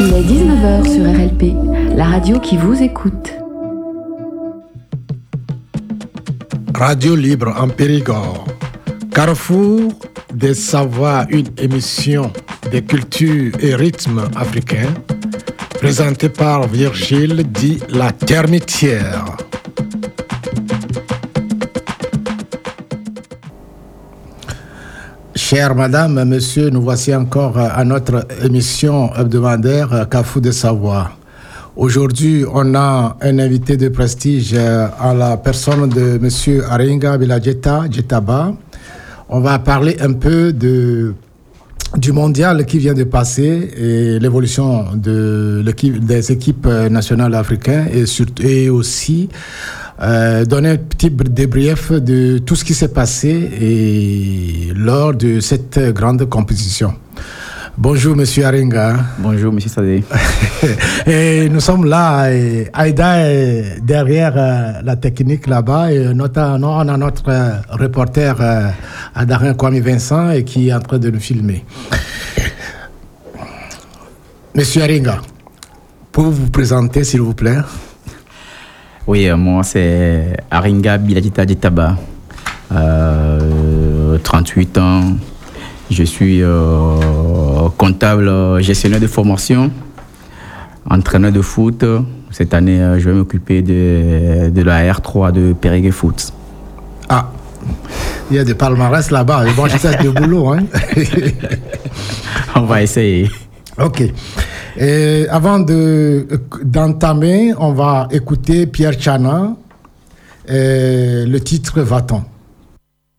Il est 19h sur RLP, la radio qui vous écoute. Radio Libre en Périgord. Carrefour des savoirs, une émission des cultures et rythmes africains, présentée par Virgile dit La Termitière. Chères Madame, Monsieur, nous voici encore à notre émission hebdomadaire Carrefour des Savoirs. Aujourd'hui, on a un invité de prestige à la personne de Monsieur Aringa Biladjeta Djetaba. On va parler un peu du mondial qui vient de passer et l'évolution des équipes nationales africaines et aussi donner un petit débrief de tout ce qui s'est passé lors de cette grande compétition. Bonjour, Monsieur Aringa. Bonjour, Monsieur Sadé. Et nous sommes là, et Aïda est derrière la technique là-bas, et on a notre reporter Adarin Kwame Vincent et qui est en train de nous filmer. Monsieur Aringa, pouvez-vous vous présenter, s'il vous plaît? Oui, moi c'est Aringa Biladjeta Djetaba, 38 ans. Je suis comptable, gestionnaire de formation, entraîneur de foot. Cette année, je vais m'occuper de la R3 de Périgueux Foot. Ah, il y a des palmarès là-bas. Bon, je sais, de boulot, hein. On va essayer. Ok. Et avant d'entamer, on va écouter Pierre Tchana. Le titre Va-t-on.